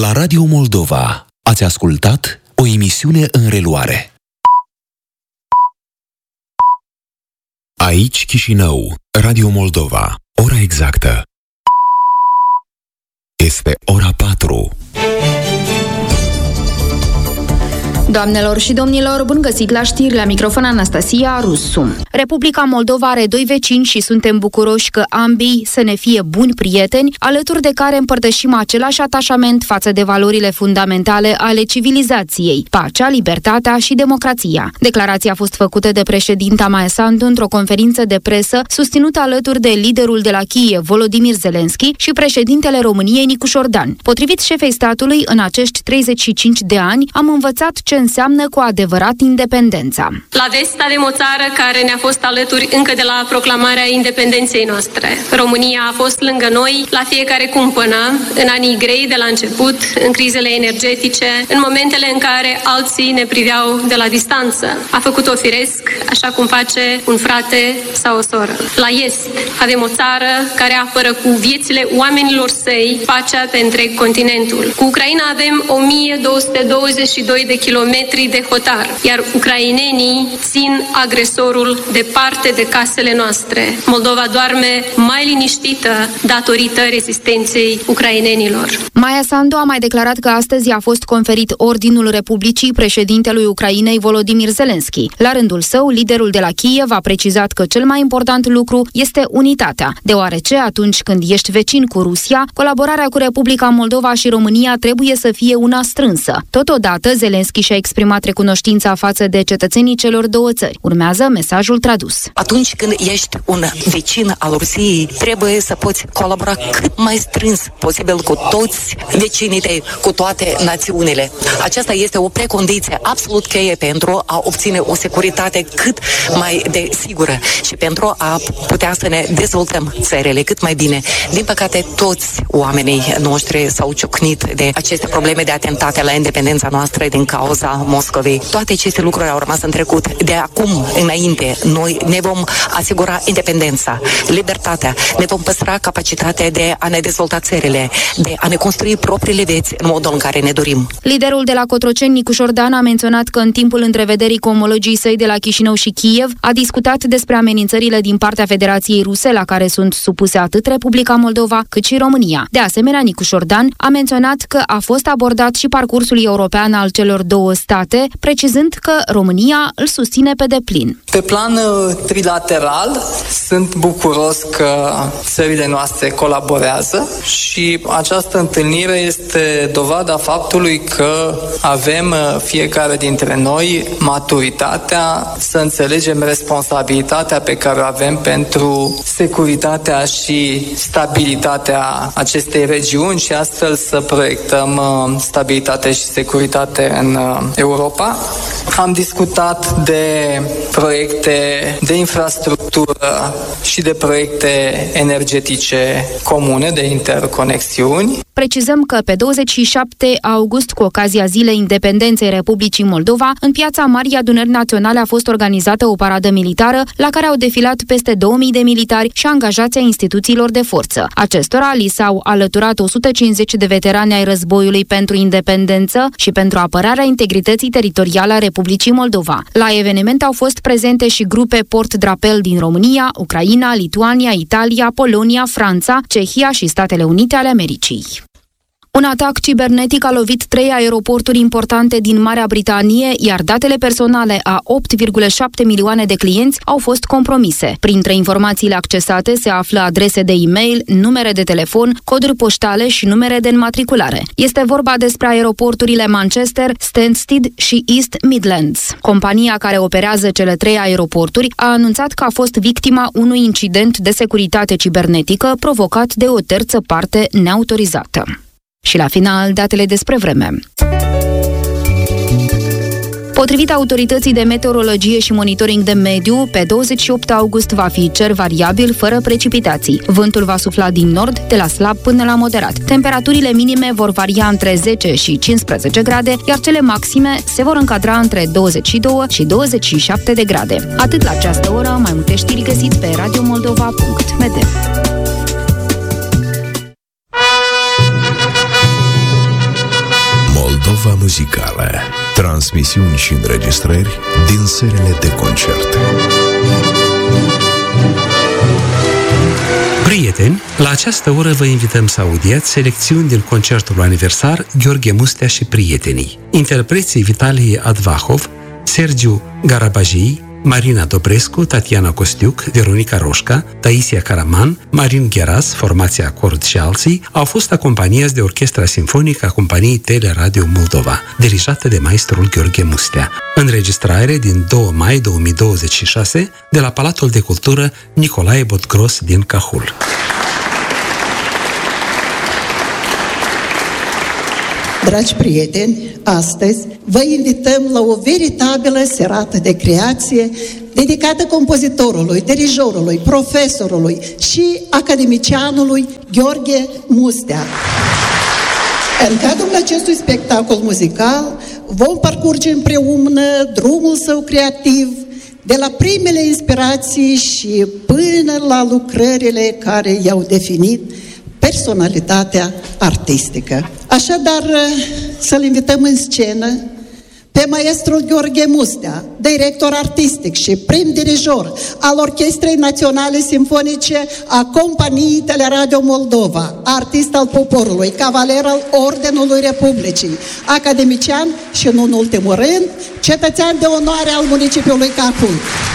La Radio Moldova ați ascultat o emisiune în reluare. Aici Chișinău, Radio Moldova. Ora exactă este ora 4. Doamnelor și domnilor, bun găsit la știri, la microfon Anastasia Rusu. Republica Moldova are doi vecini și suntem bucuroși că ambii să ne fie buni prieteni, alături de care împărtășim același atașament față de valorile fundamentale ale civilizației, pacea, libertatea și democrația. Declarația a fost făcută de președinta Maia Sandu într-o conferință de presă, susținută alături de liderul de la Kiev, Volodymyr Zelensky, și președintele României, Nicu Șordan. Potrivit șefei statului, în acești 35 de ani am învățat ce înseamnă cu adevărat independența. La vest avem o țară care ne-a fost alături încă de la proclamarea independenței noastre. România a fost lângă noi la fiecare cumpănă, în anii grei de la început, în crizele energetice, în momentele în care alții ne priveau de la distanță. A făcut-o firesc, așa cum face un frate sau o soră. La est avem o țară care apără cu viețile oamenilor săi pacea pe întreg continentul. Cu Ucraina avem 1222 de kilometri de hotar, iar ucrainenii țin agresorul departe de casele noastre. Moldova doarme mai liniștită datorită rezistenței ucrainenilor. Maia Sandu a mai declarat că astăzi a fost conferit Ordinul Republicii președintelui Ucrainei Volodymyr Zelensky. La rândul său, liderul de la Kiev a precizat că cel mai important lucru este unitatea, deoarece atunci când ești vecin cu Rusia, colaborarea cu Republica Moldova și România trebuie să fie una strânsă. Totodată, Zelensky și-a exprimat recunoștința față de cetățenii celor două țări. Urmează mesajul tradus. Atunci când ești un vecin al Rusiei, trebuie să poți colabora cât mai strâns posibil cu toți vecinii tăi, cu toate națiunile. Aceasta este o precondiție absolut cheie pentru a obține o securitate cât mai de sigură și pentru a putea să ne dezvoltăm țările cât mai bine. Din păcate, toți oamenii noștri s-au ciocnit de aceste probleme de atentate la independența noastră din cauza Moscovei. Toate aceste lucruri au rămas în trecut. De acum înainte, noi ne vom asigura independența, libertatea, ne vom păstra capacitatea de a ne dezvolta țările, de a ne construi propriile vieți în modul în care ne dorim. Liderul de la Cotroceni, Nicu Șordan, a menționat că în timpul întrevederii cu omologii săi de la Chișinău și Kiev a discutat despre amenințările din partea Federației Ruse la care sunt supuse atât Republica Moldova cât și România. De asemenea, Nicu Șordan a menționat că a fost abordat și parcursul european al celor două state, precizând că România îl susține pe deplin. Pe plan trilateral, sunt bucuros că țările noastre colaborează și această întâlnire este dovada faptului că avem fiecare dintre noi maturitatea să înțelegem responsabilitatea pe care o avem pentru securitatea și stabilitatea acestei regiuni și astfel să proiectăm stabilitate și securitate în Europa. Am discutat de proiecte de infrastructură și de proiecte energetice comune, de interconexiuni. Precizăm că pe 27 august, cu ocazia Zilei Independenței Republicii Moldova, în piața Marii Adunări Naționale a fost organizată o paradă militară la care au defilat peste 2000 de militari și angajați ai instituțiilor de forță. Acestora li s-au alăturat 150 de veterani ai războiului pentru independență și pentru apărarea integrității teritoriale a Republicii Moldova. La eveniment au fost prezente și grupe port-drapel din România, Ucraina, Lituania, Italia, Polonia, Franța, Cehia și Statele Unite ale Americii. Un atac cibernetic a lovit 3 aeroporturi importante din Marea Britanie, iar datele personale a 8,7 milioane de clienți au fost compromise. Printre informațiile accesate se află adrese de e-mail, numere de telefon, coduri poștale și numere de înmatriculare. Este vorba despre aeroporturile Manchester, Stansted și East Midlands. Compania care operează cele 3 aeroporturi a anunțat că a fost victima unui incident de securitate cibernetică provocat de o terță parte neautorizată. Și la final, datele despre vreme. Potrivit autorității de meteorologie și monitoring de mediu, pe 28 august va fi cer variabil, fără precipitații. Vântul va sufla din nord, de la slab până la moderat. Temperaturile minime vor varia între 10 și 15 grade, iar cele maxime se vor încadra între 22 și 27 de grade. Atât la această oră, mai multe știri găsiți pe radiomoldova.md. Moldova Muzicală. Transmisiuni și înregistrări din sălile de concerte. Prieteni, la această oră vă invităm să audiați selecțiuni din concertul aniversar Gheorghe Mustea și Prietenii. Interpreții Vitalie Advahov, Sergiu Garabajii, Marina Dobrescu, Tatiana Costiuc, Veronica Roșca, Taisia Caraman, Marin Gheras, formația Acord și alții, au fost acompaniați de Orchestra Simfonică a companiei Teleradio Moldova, dirijată de maestrul Gheorghe Mustea. Înregistrare din 2 mai 2026 de la Palatul de Cultură Nicolae Botgros din Cahul. Dragi prieteni, astăzi vă invităm la o veritabilă serată de creație dedicată compozitorului, dirijorului, profesorului și academicianului Gheorghe Mustea. În cadrul acestui spectacol muzical vom parcurge împreună drumul său creativ, de la primele inspirații și până la lucrările care i-au definit personalitatea artistică. Așadar, să-l invităm în scenă pe maestrul Gheorghe Mustea, director artistic și prim dirijor al Orchestrei Naționale Simfonice a companiei Teleradio Moldova, artist al poporului, cavaler al Ordinului Republicii, academician și, nu în ultimul rând, cetățean de onoare al municipiului Cahul.